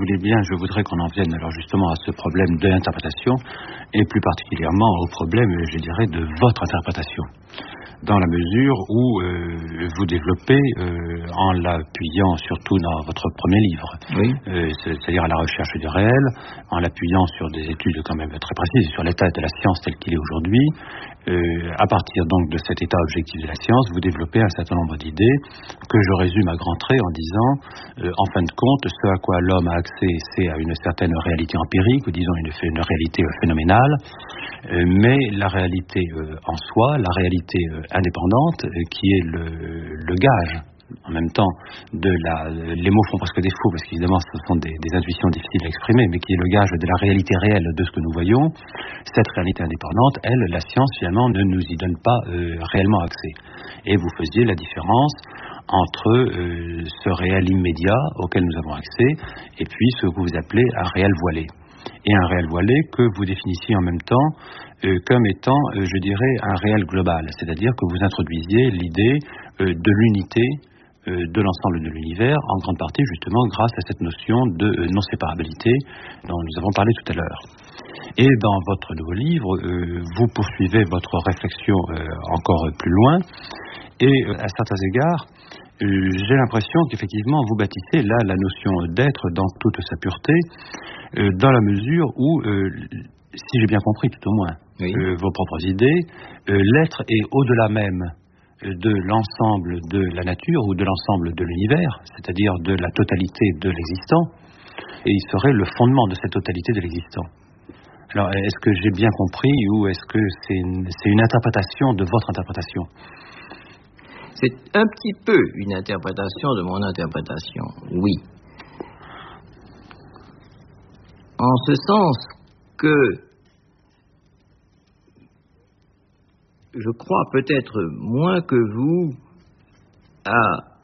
voulez bien, je voudrais qu'on en vienne alors justement à ce problème de l'interprétation, et plus particulièrement au problème, je dirais, de votre interprétation. Dans la mesure où vous développez, en l'appuyant surtout dans votre premier livre, oui. C'est-à-dire à la recherche du réel, en l'appuyant sur des études quand même très précises, sur l'état de la science tel qu'il est aujourd'hui, à partir donc de cet état objectif de la science, vous développez un certain nombre d'idées que je résume à grands traits en disant, en fin de compte, ce à quoi l'homme a accès, c'est à une certaine réalité empirique, ou disons une réalité phénoménale, mais la réalité en soi, la réalité indépendante, qui est le gage en même temps les mots font presque défaut parce qu'évidemment ce sont des intuitions difficiles à exprimer, mais qui est le gage de la réalité réelle de ce que nous voyons. Cette réalité indépendante, elle, la science finalement ne nous y donne pas réellement accès. Et vous faisiez la différence entre ce réel immédiat auquel nous avons accès et puis ce que vous appelez un réel voilé. Et un réel voilé que vous définissiez en même temps comme étant, je dirais, un réel global, c'est-à-dire que vous introduisiez l'idée de l'unité de l'ensemble de l'univers, en grande partie justement grâce à cette notion de non-séparabilité dont nous avons parlé tout à l'heure. Et dans votre nouveau livre, vous poursuivez votre réflexion encore plus loin, et à certains égards, j'ai l'impression qu'effectivement vous bâtissez là la notion d'être dans toute sa pureté, dans la mesure où, si j'ai bien compris tout au moins, oui. Vos propres idées, l'être est au-delà même de l'ensemble de la nature ou de l'ensemble de l'univers, c'est-à-dire de la totalité de l'existant, et il serait le fondement de cette totalité de l'existant. Alors, est-ce que j'ai bien compris ou est-ce que c'est une interprétation de votre interprétation ? C'est un petit peu une interprétation de mon interprétation, oui. En ce sens que je crois peut-être moins que vous à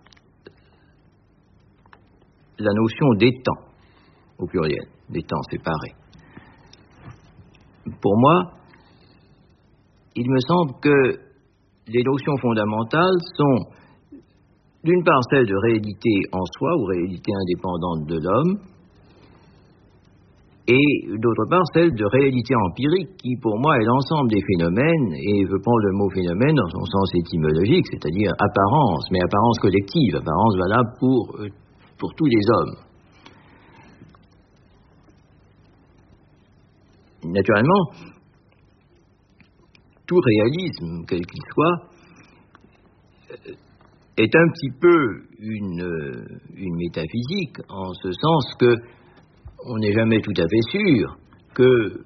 la notion des temps, au pluriel, des temps séparés. Pour moi, il me semble que les notions fondamentales sont, d'une part, celles de réalité en soi, ou réalité indépendante de l'homme, et d'autre part, celle de réalité empirique, qui pour moi est l'ensemble des phénomènes, et je prends le mot phénomène dans son sens étymologique, c'est-à-dire apparence, mais apparence collective, apparence valable pour tous les hommes. Naturellement, tout réalisme, quel qu'il soit, est un petit peu une métaphysique, en ce sens que on n'est jamais tout à fait sûr que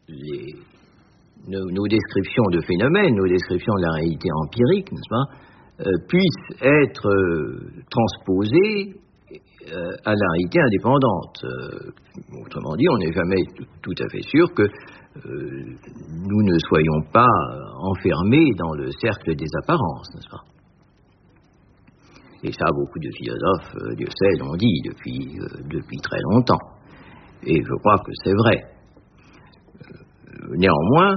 nos descriptions de phénomènes, nos descriptions de la réalité empirique, n'est-ce pas, puissent être transposées à la réalité indépendante. Autrement dit, on n'est jamais tout à fait sûr que nous ne soyons pas enfermés dans le cercle des apparences, n'est-ce pas? Et ça, beaucoup de philosophes, Dieu sait, l'ont dit depuis très longtemps. Et je crois que c'est vrai. Néanmoins,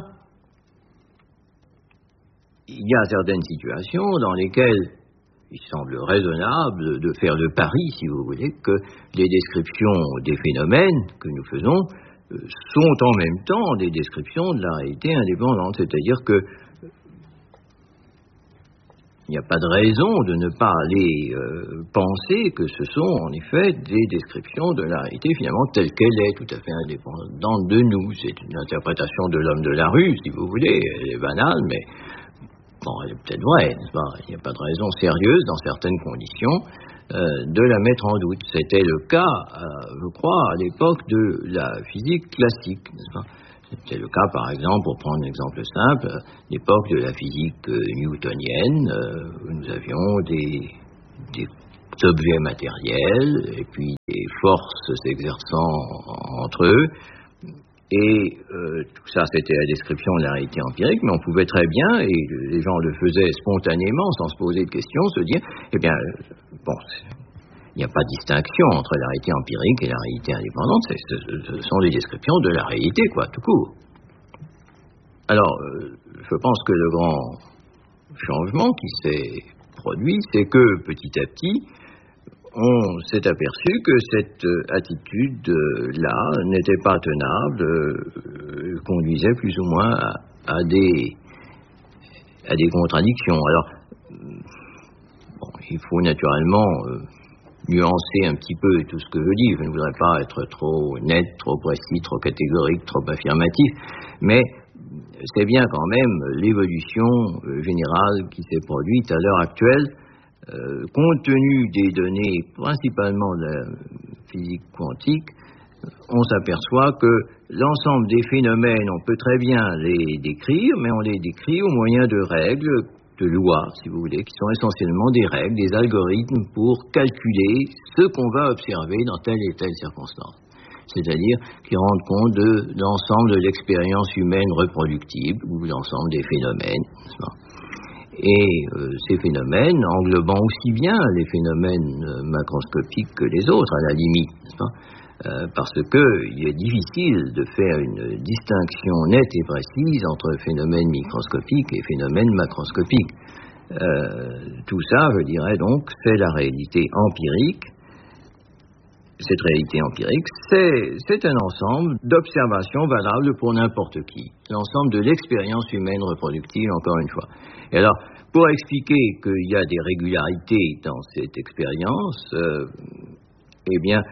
il y a certaines situations dans lesquelles il semble raisonnable de faire le pari, si vous voulez, que les descriptions des phénomènes que nous faisons sont en même temps des descriptions de la réalité indépendante. C'est-à-dire que il n'y a pas de raison de ne pas aller penser que ce sont en effet des descriptions de la réalité finalement telle qu'elle est, tout à fait indépendante de nous. C'est une interprétation de l'homme de la rue, si vous voulez. Elle est banale, mais bon, elle est peut-être vraie, n'est-ce pas? Il n'y a pas de raison sérieuse, dans certaines conditions, de la mettre en doute. C'était le cas, je crois, à l'époque de la physique classique, n'est-ce pas? C'était le cas, par exemple, pour prendre un exemple simple, à l'époque de la physique newtonienne, où nous avions des objets matériels, et puis des forces s'exerçant entre eux, et tout ça, c'était la description de la réalité empirique, mais on pouvait très bien, et les gens le faisaient spontanément, sans se poser de questions, se dire, eh bien, bon, il n'y a pas de distinction entre la réalité empirique et la réalité indépendante, ce sont des descriptions de la réalité, quoi, tout court. Alors, je pense que le grand changement qui s'est produit, c'est que, petit à petit, on s'est aperçu que cette attitude-là n'était pas tenable, conduisait plus ou moins à des contradictions. Alors, il faut naturellement nuancer un petit peu tout ce que je dis. Je ne voudrais pas être trop net, trop précis, trop catégorique, trop affirmatif, mais c'est bien quand même l'évolution générale qui s'est produite à l'heure actuelle, compte tenu des données principalement de la physique quantique. On s'aperçoit que l'ensemble des phénomènes, on peut très bien les décrire, mais on les décrit au moyen de règles, de lois, si vous voulez, qui sont essentiellement des règles, des algorithmes pour calculer ce qu'on va observer dans telle et telle circonstance. C'est-à-dire qui rendent compte de l'ensemble de l'expérience humaine reproductible ou l'ensemble des phénomènes. Et ces phénomènes englobant aussi bien les phénomènes macroscopiques que les autres, à la limite, n'est-ce pas ? Parce qu'il est difficile de faire une distinction nette et précise entre phénomènes microscopiques et phénomènes macroscopiques. Tout ça, je dirais donc, c'est la réalité empirique. Cette réalité empirique, c'est un ensemble d'observations valables pour n'importe qui. L'ensemble de l'expérience humaine reproductive, encore une fois. Et alors, pour expliquer qu'il y a des régularités dans cette expérience, eh bien,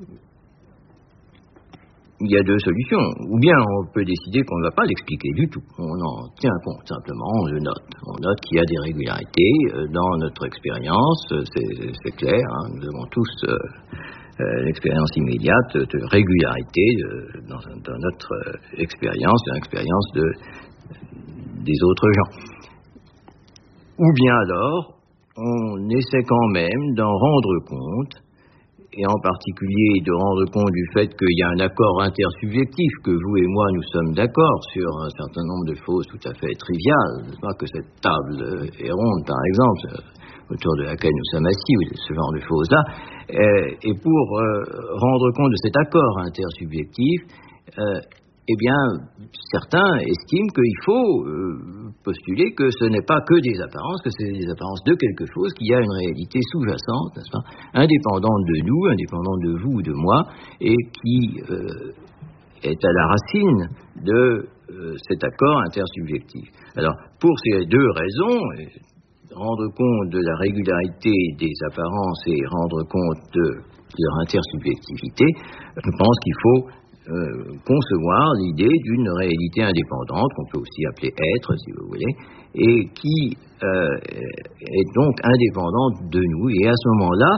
il y a deux solutions. Ou bien on peut décider qu'on ne va pas l'expliquer du tout. On en tient compte, simplement, on le note. On note qu'il y a des régularités dans notre expérience, c'est clair, hein, nous avons tous l'expérience immédiate de régularité dans notre expérience, dans l'expérience des autres gens. Ou bien alors, on essaie quand même d'en rendre compte, et en particulier de rendre compte du fait qu'il y a un accord intersubjectif, que vous et moi nous sommes d'accord sur un certain nombre de choses tout à fait triviales, n'est-ce pas, que cette table est ronde par exemple, autour de laquelle nous sommes assis, ou ce genre de choses-là, et pour rendre compte de cet accord intersubjectif, eh bien, certains estiment qu'il faut postuler que ce n'est pas que des apparences, que c'est des apparences de quelque chose, qu'il y a une réalité sous-jacente, n'est-ce pas, indépendante de nous, indépendante de vous ou de moi, et qui est à la racine de cet accord intersubjectif. Alors, pour ces deux raisons, rendre compte de la régularité des apparences et rendre compte de leur intersubjectivité, je pense qu'il faut concevoir l'idée d'une réalité indépendante, qu'on peut aussi appeler être, si vous voulez, et qui est donc indépendante de nous. Et à ce moment-là,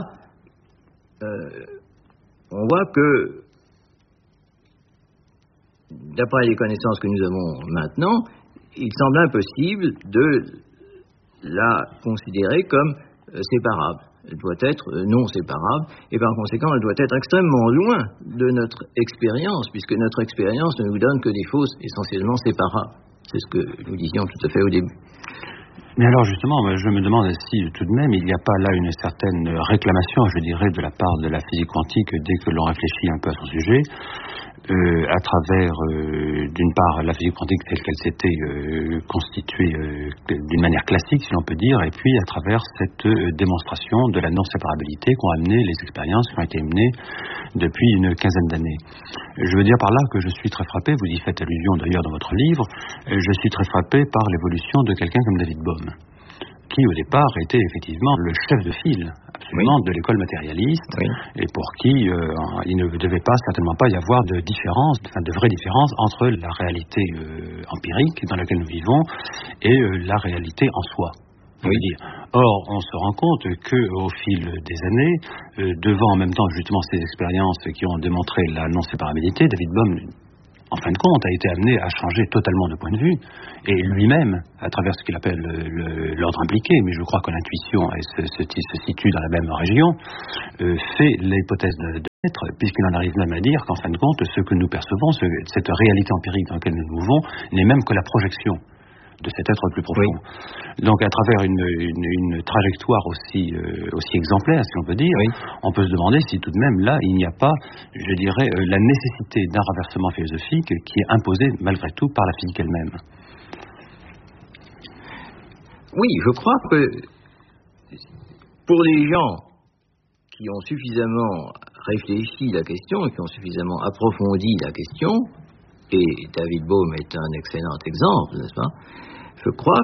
on voit que, d'après les connaissances que nous avons maintenant, il semble impossible de la considérer comme séparable. Elle doit être non séparable, et par conséquent, elle doit être extrêmement loin de notre expérience, puisque notre expérience ne nous donne que des choses essentiellement séparables. C'est ce que nous disions tout à fait au début. Mais alors justement, je me demande si tout de même il n'y a pas là une certaine réclamation, je dirais, de la part de la physique quantique dès que l'on réfléchit un peu à son sujet, à travers, d'une part, la physique quantique telle qu'elle s'était constituée d'une manière classique, si l'on peut dire, et puis à travers cette démonstration de la non-séparabilité qu'ont amené les expériences qui ont été menées depuis une quinzaine d'années. Je veux dire par là que je suis très frappé, vous y faites allusion d'ailleurs dans votre livre, je suis très frappé par l'évolution de quelqu'un comme David Bohm, qui au départ était effectivement le chef de file absolument de l'école matérialiste, et pour qui il ne devait pas, certainement pas y avoir de différence, enfin de vraie différence entre la réalité empirique dans laquelle nous vivons et la réalité en soi. Or, on se rend compte qu'au fil des années, devant en même temps justement ces expériences qui ont démontré la non-séparabilité, David Bohm, en fin de compte, a été amené à changer totalement de point de vue, et lui-même, à travers ce qu'il appelle l'ordre impliqué, mais je crois que l'intuition se situe dans la même région, fait l'hypothèse de l'être, puisqu'il en arrive même à dire qu'en fin de compte, ce que nous percevons, cette réalité empirique dans laquelle nous nous mouvons, n'est même que la projection de cet être plus profond. Donc à travers une trajectoire aussi exemplaire, si l'on peut dire, on peut se demander si tout de même là, il n'y a pas, je dirais, la nécessité d'un renversement philosophique qui est imposé malgré tout par la physique elle-même. Oui, je crois que pour les gens qui ont suffisamment réfléchi la question et qui ont suffisamment approfondi la question, et David Bohm est un excellent exemple, n'est-ce pas? Je crois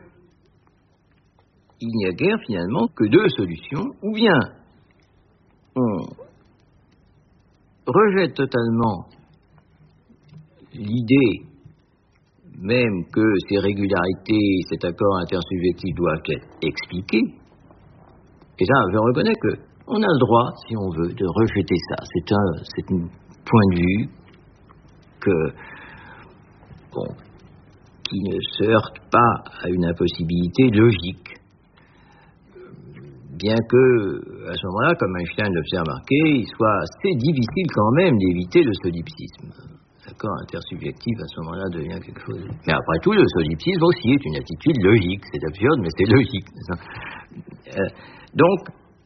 qu'il n'y a guère finalement que deux solutions, ou bien on rejette totalement l'idée même que ces régularités, cet accord intersubjectif doivent être expliqués. Et là, je reconnais qu'on a le droit, si on veut, de rejeter ça. C'est un point de vue qui ne se heurte pas à une impossibilité logique. Bien que, à ce moment-là, comme Einstein le faisait remarquer, il soit assez difficile quand même d'éviter le solipsisme. L'accord intersubjectif, à ce moment-là, devient quelque chose. Mais après tout, le solipsisme aussi est une attitude logique. C'est absurde, mais c'est logique. Donc,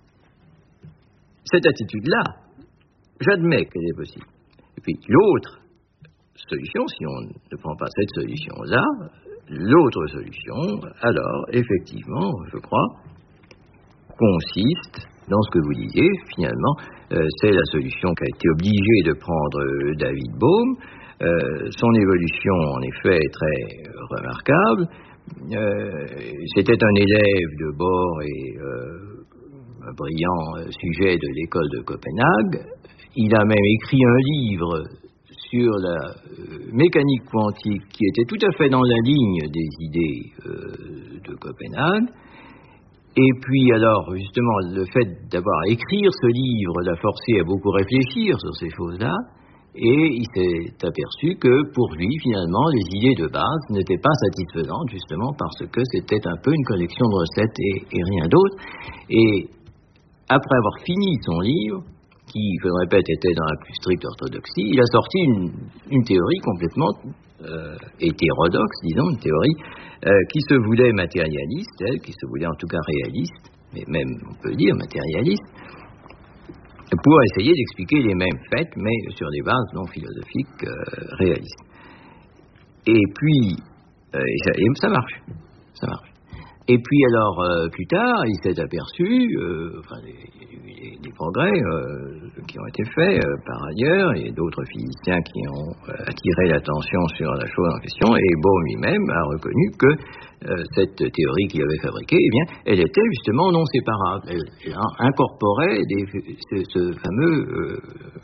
cette attitude-là, j'admets qu'elle est possible. Et puis, l'autre solution, si on ne prend pas cette solution-là, l'autre solution, alors, effectivement, je crois, consiste dans ce que vous disiez, finalement, c'est la solution qu'a été obligé de prendre David Bohm. Son évolution, en effet, est très remarquable. C'était un élève de Bohr et un brillant sujet de l'école de Copenhague. Il a même écrit un livre sur la mécanique quantique qui était tout à fait dans la ligne des idées de Copenhague. Et puis alors, justement, le fait d'avoir à écrire ce livre l'a forcé à beaucoup réfléchir sur ces choses-là, et il s'est aperçu que pour lui, finalement, les idées de base n'étaient pas satisfaisantes, justement parce que c'était un peu une collection de recettes et rien d'autre. Et après avoir fini son livre, qui, je le répète, était dans la plus stricte orthodoxie, il a sorti une théorie complètement hétérodoxe, disons, une théorie qui se voulait matérialiste, qui se voulait en tout cas réaliste, mais même, on peut dire, matérialiste, pour essayer d'expliquer les mêmes faits, mais sur des bases non philosophiques réalistes. Et puis, ça marche. Et puis alors, plus tard, il s'est aperçu, il y a eu des progrès qui ont été faits par ailleurs, et d'autres physiciens qui ont attiré l'attention sur la chose en question, et Bohm lui-même a reconnu que cette théorie qu'il avait fabriquée, eh bien, elle était justement non séparable. Elle incorporait ce fameux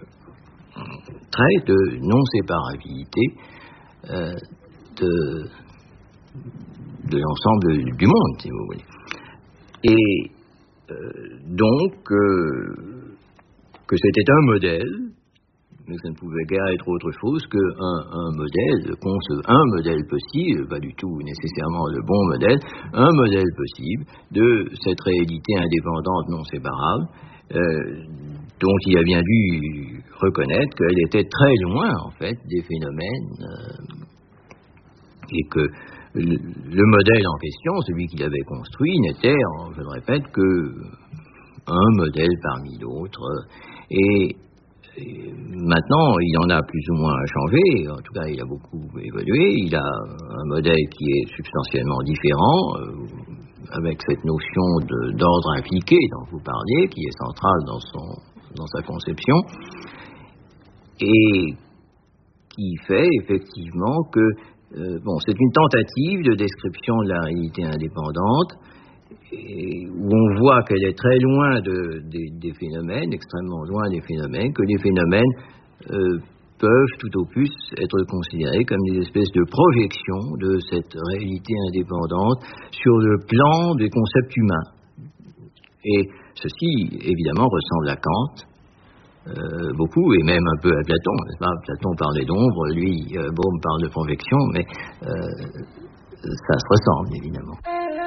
trait de non-séparabilité de l'ensemble du monde, si vous voulez. Et donc, que c'était un modèle, mais ça ne pouvait guère être autre chose qu'un modèle, un modèle possible, pas du tout nécessairement le bon modèle, un modèle possible de cette réalité indépendante non séparable, dont il a bien dû reconnaître qu'elle était très loin, en fait, des phénomènes, et que le modèle en question, celui qu'il avait construit, n'était, je le répète, qu'un modèle parmi d'autres. Et maintenant, il en a plus ou moins changé, en tout cas, il a beaucoup évolué. Il a un modèle qui est substantiellement différent, avec cette notion d'ordre impliqué dont vous parliez, qui est centrale dans sa conception, et qui fait effectivement que c'est une tentative de description de la réalité indépendante, où on voit qu'elle est très loin des phénomènes, extrêmement loin des phénomènes, que les phénomènes peuvent tout au plus être considérés comme des espèces de projections de cette réalité indépendante sur le plan des concepts humains. Et ceci, évidemment, ressemble à Kant, beaucoup, et même un peu à Platon, n'est-ce pas? Platon parlait d'ombre, lui, Bohm parle de projection, mais ça se ressemble, évidemment.